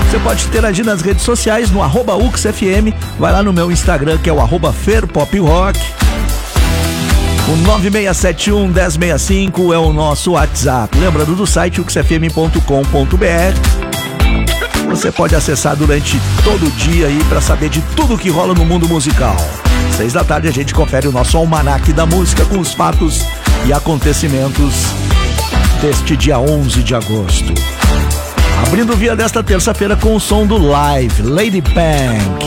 Você pode interagir nas redes sociais no @UXFM. Vai lá no meu Instagram, que é o @FerPopRock. O 9671-1065 é o nosso WhatsApp. Lembrando do site uxfm.com.br. Você pode acessar durante todo o dia aí para saber de tudo que rola no mundo musical. 6 da tarde a gente confere o nosso almanaque da música com os fatos e acontecimentos deste dia 11 de agosto. Abrindo o dia desta terça-feira com o som do Live, Lady Punk.